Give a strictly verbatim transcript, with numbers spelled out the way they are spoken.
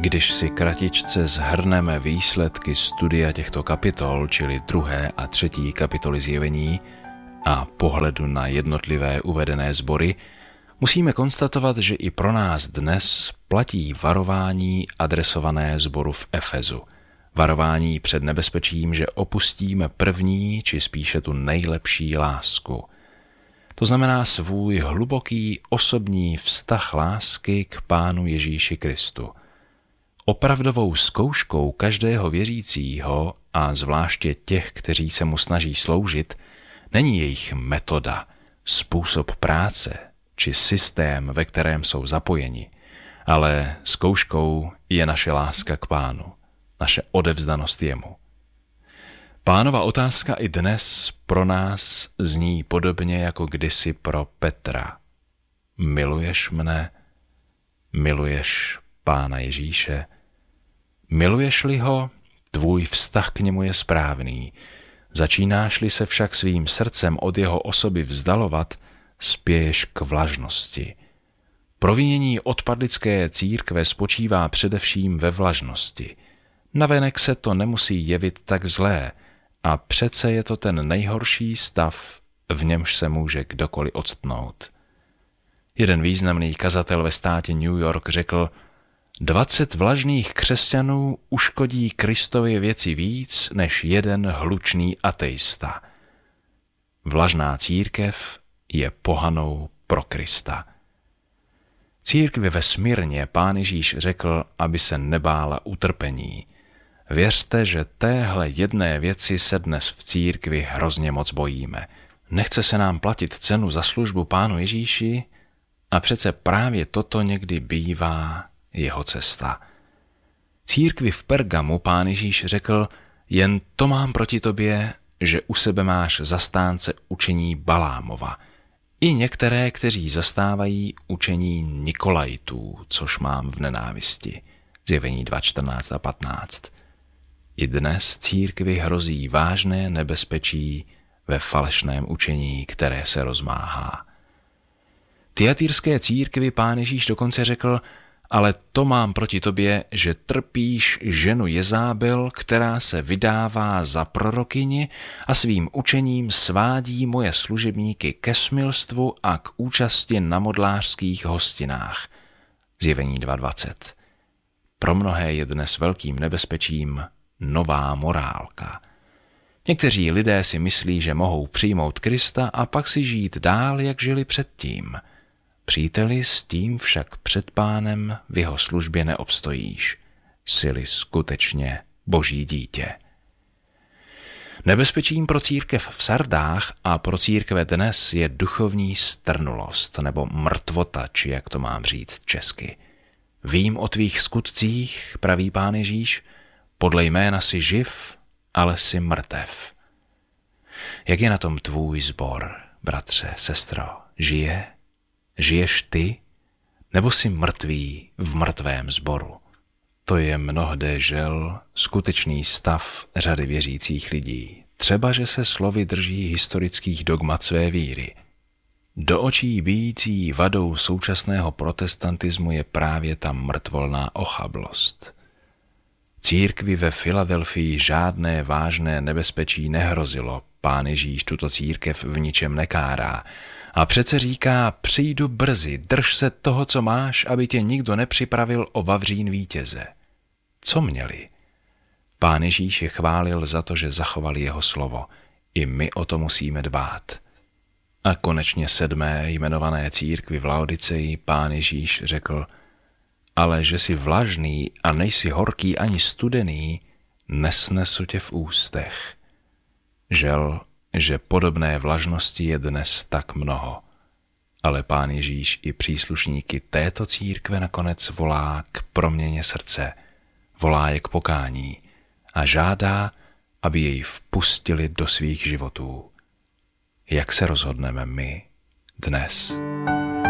Když si kratičce shrneme výsledky studia těchto kapitol, čili druhé a třetí kapitoly Zjevení a pohledu na jednotlivé uvedené sbory, musíme konstatovat, že i pro nás dnes platí varování adresované sboru v Efezu. Varování před nebezpečím, že opustíme první, či spíše tu nejlepší lásku. To znamená svůj hluboký osobní vztah lásky k Pánu Ježíši Kristu. Opravdovou zkouškou každého věřícího a zvláště těch, kteří se mu snaží sloužit, není jejich metoda, způsob práce či systém, ve kterém jsou zapojeni, ale zkouškou je naše láska k Pánu, naše odevzdanost jemu. Pánova otázka i dnes pro nás zní podobně jako kdysi pro Petra. Miluješ mne? Miluješ Pána Ježíše? Miluješ-li ho, tvůj vztah k němu je správný. Začínáš-li se však svým srdcem od jeho osoby vzdalovat, spěješ k vlažnosti. Provinění odpadlické církve spočívá především ve vlažnosti. Navenek se to nemusí jevit tak zlé, a přece je to ten nejhorší stav, v němž se může kdokoliv octnout. Jeden významný kazatel ve státě New York řekl: Dvacet vlažných křesťanů uškodí Kristově věci víc než jeden hlučný ateista. Vlažná církev je pohanou pro Krista. Církvi ve Smyrně Pán Ježíš řekl, aby se nebála utrpení. Věřte, že téhle jedné věci se dnes v církvi hrozně moc bojíme. Nechce se nám platit cenu za službu Pánu Ježíši a přece právě toto někdy bývá jeho cesta. Církvi v Pergamu Pán Ježíš řekl: jen to mám proti tobě, že u sebe máš zastánce učení Balámova, i některé, kteří zastávají učení Nikolajtů, což mám v nenávisti. Zjevení dva, čtrnáct a patnáct. I dnes církvi hrozí vážné nebezpečí ve falešném učení, které se rozmáhá. Tyatýrské církvi Pán Ježíš dokonce řekl: ale to mám proti tobě, že trpíš ženu Jezábel, která se vydává za prorokyni a svým učením svádí moje služebníky ke smilstvu a k účasti na modlářských hostinách. Zjevení dva dvacet. Pro mnohé je dnes velkým nebezpečím nová morálka. Někteří lidé si myslí, že mohou přijmout Krista a pak si žít dál, jak žili předtím. Příteli, s tím však před Pánem v jeho službě neobstojíš. Jsi-li skutečně Boží dítě. Nebezpečím pro církev v Sardách a pro církve dnes je duchovní strnulost nebo mrtvota, či jak to mám říct česky. Vím o tvých skutcích, praví Pán Ježíš, podle jména jsi živ, ale jsi mrtev. Jak je na tom tvůj sbor, bratře, sestro? Žije? Žiješ ty, nebo jsi mrtvý v mrtvém sboru? To je mnohde, žel, skutečný stav řady věřících lidí. Třeba, že se slovy drží historických dogmat své víry. Do očí bijící vadou současného protestantismu je právě ta mrtvolná ochablost. Církvi ve Filadelfii žádné vážné nebezpečí nehrozilo. Pán Ježíš tuto církev v ničem nekárá. A přece říká: přijdu brzy, drž se toho, co máš, aby tě nikdo nepřipravil o vavřín vítěze. Co měli? Pán Ježíš je chválil za to, že zachovali jeho slovo. I my o to musíme dbát. A konečně sedmé jmenované církvi v Laodiceji Pán Ježíš řekl: ale že jsi vlažný a nejsi horký ani studený, nesnesu tě v ústech. Žel, že podobné vlažnosti je dnes tak mnoho. Ale Pán Ježíš i příslušníky této církve nakonec volá k proměně srdce, volá je k pokání a žádá, aby jej vpustili do svých životů. Jak se rozhodneme my dnes?